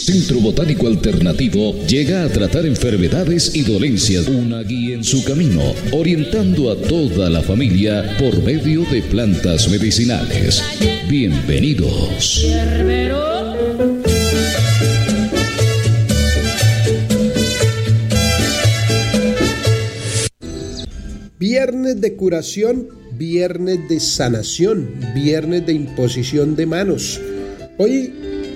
Centro Botánico Alternativo llega a tratar enfermedades y dolencias, una guía en su camino, orientando a toda la familia por medio de plantas medicinales. Bienvenidos. Viernes de curación, viernes de sanación, viernes de imposición de manos. Hoy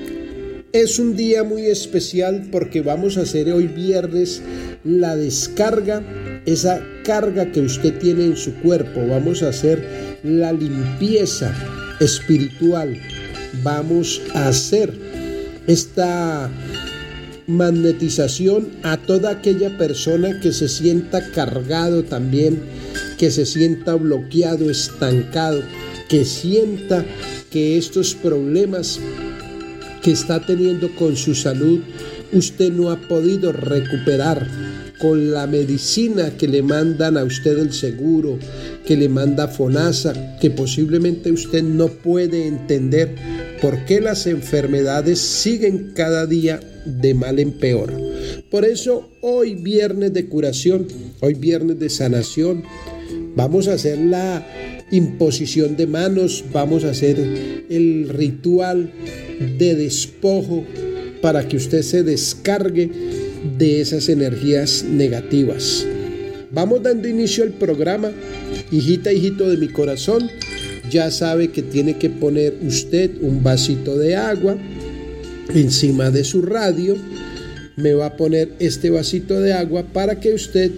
es un día muy especial porque vamos a hacer hoy viernes la descarga, esa carga que usted tiene en su cuerpo. Vamos a hacer la limpieza espiritual. Vamos a hacer esta magnetización a toda aquella persona que se sienta cargado también, que se sienta bloqueado, estancado, que sienta que estos problemas que está teniendo con su salud usted no ha podido recuperar con la medicina que le mandan a usted el seguro, que le manda FONASA, que posiblemente usted no puede entender por qué las enfermedades siguen cada día de mal en peor. Por eso hoy viernes de curación, hoy viernes de sanación, vamos a hacer la imposición de manos, vamos a hacer el ritual de despojo para que usted se descargue de esas energías negativas. Vamos dando inicio al programa. Hijita, hijito de mi corazón, ya sabe que tiene que poner usted un vasito de agua encima de su radio. Me va a poner este vasito de agua para que usted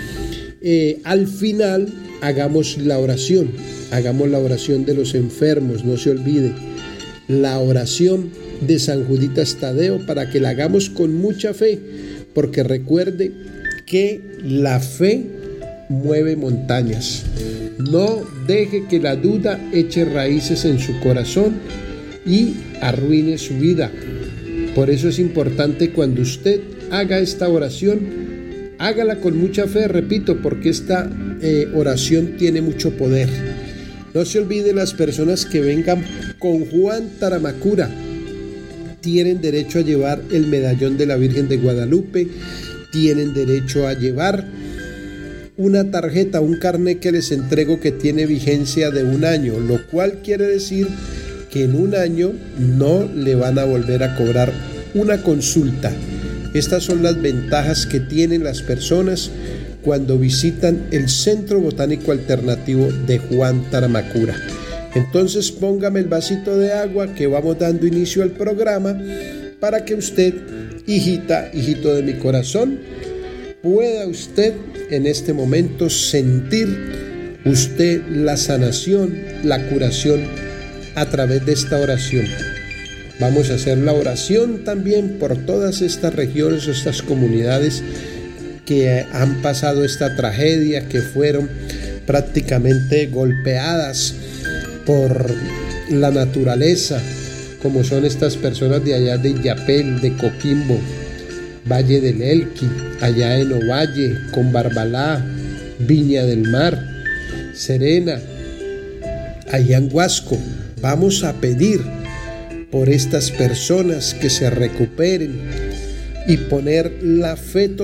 al final hagamos la oración de los enfermos. No se olvide la oración de San Juditas Tadeo, para que la hagamos con mucha fe, porque recuerde que la fe mueve montañas. No deje que la duda eche raíces en su corazón y arruine su vida. Por eso es importante, cuando usted haga esta oración, hágala con mucha fe, repito, porque esta oración tiene mucho poder. No se olvide, las personas que vengan con Juan Taramacura tienen derecho a llevar el medallón de la Virgen de Guadalupe, tienen derecho a llevar una tarjeta, un carnet que les entrego que tiene vigencia de 1 año, lo cual quiere decir que en 1 año no le van a volver a cobrar una consulta. Estas son las ventajas que tienen las personas cuando visitan el Centro Botánico Alternativo de Juan Taramacura. Entonces póngame el vasito de agua que vamos dando inicio al programa, para que usted, hijita, hijito de mi corazón, pueda usted en este momento sentir usted la sanación, la curación a través de esta oración. Vamos a hacer la oración también por todas estas regiones, estas comunidades que han pasado esta tragedia, que fueron prácticamente golpeadas por la naturaleza, como son estas personas de allá de Illapel, de Coquimbo, Valle del Elqui, allá en Ovalle, con Barbalá, Viña del Mar, Serena, allá en Huasco. Vamos a pedir por estas personas que se recuperen y poner la fe